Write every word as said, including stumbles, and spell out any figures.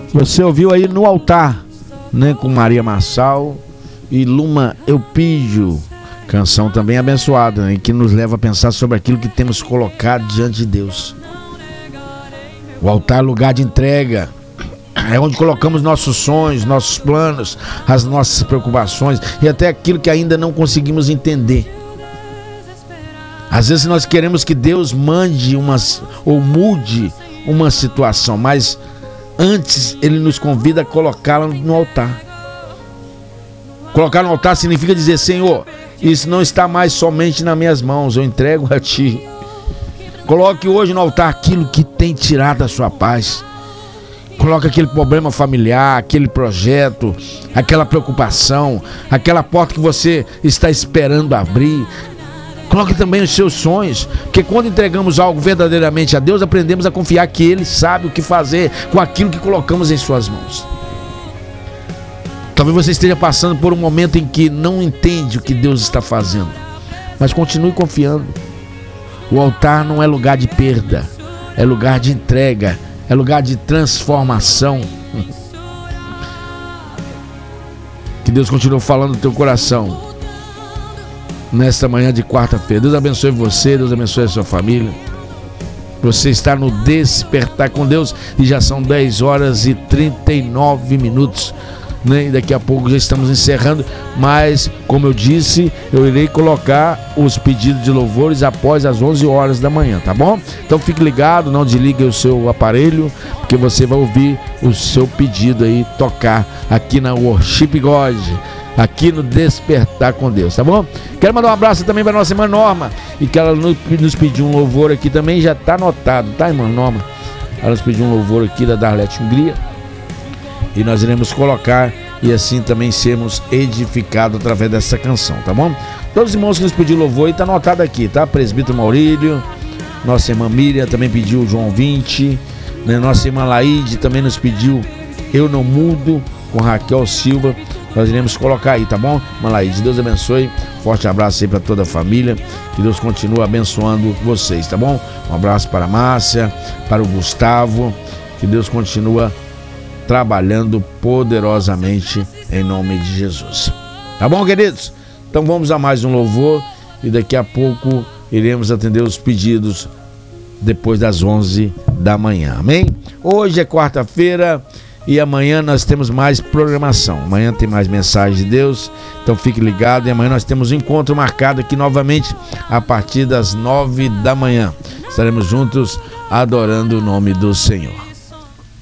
Você ouviu aí No Altar, né, com Maria Marçal e Luma Eupídio, canção também abençoada, né, que nos leva a pensar sobre aquilo que temos colocado diante de Deus. O altar é lugar de entrega, é onde colocamos nossos sonhos, nossos planos, as nossas preocupações e até aquilo que ainda não conseguimos entender. Às vezes nós queremos que Deus mande umas, ou mude uma situação, mas antes Ele nos convida a colocá-la no altar. Colocar no altar significa dizer: Senhor, isso não está mais somente nas minhas mãos, eu entrego a Ti. Coloque hoje no altar aquilo que tem tirado a sua paz. Coloque aquele problema familiar, aquele projeto, aquela preocupação, aquela porta que você está esperando abrir. Coloque também os seus sonhos, porque quando entregamos algo verdadeiramente a Deus, aprendemos a confiar que Ele sabe o que fazer com aquilo que colocamos em suas mãos. Talvez você esteja passando por um momento em que não entende o que Deus está fazendo, mas continue confiando. O altar não é lugar de perda, é lugar de entrega, é lugar de transformação. Que Deus continue falando no teu coração nesta manhã de quarta-feira. Deus abençoe você, Deus abençoe a sua família. Você está no Despertar com Deus e já são dez horas e trinta e nove minutos, né? E daqui a pouco já estamos encerrando, mas como eu disse, eu irei colocar os pedidos de louvores após as onze horas da manhã, tá bom? Então fique ligado, não desligue o seu aparelho, porque você vai ouvir o seu pedido aí tocar aqui na Worship God, aqui no Despertar com Deus, tá bom? Quero mandar um abraço também para a nossa irmã Norma, e que ela nos pediu um louvor aqui também, já está anotado, tá, irmã Norma? Ela nos pediu um louvor aqui da Darlete Hungria, e nós iremos colocar e assim também sermos edificados através dessa canção, tá bom? Todos os irmãos que nos pediram louvor, e está anotado aqui, tá? Presbítero Maurílio, nossa irmã Miriam também pediu João vinte, né? Nossa irmã Laide também nos pediu Eu Não Mudo, com Raquel Silva. Nós iremos colocar aí, tá bom? Irmã Laide, Deus abençoe, forte abraço aí para toda a família, que Deus continue abençoando vocês, tá bom? Um abraço para a Márcia, para o Gustavo, que Deus continua trabalhando poderosamente em nome de Jesus. Tá bom, queridos? Então vamos a mais um louvor e daqui a pouco iremos atender os pedidos depois das onze da manhã, amém? Hoje é quarta-feira e amanhã nós temos mais programação. Amanhã tem mais mensagem de Deus, então fique ligado, e amanhã nós temos um encontro marcado aqui novamente a partir das nove da manhã. Estaremos juntos adorando o nome do Senhor.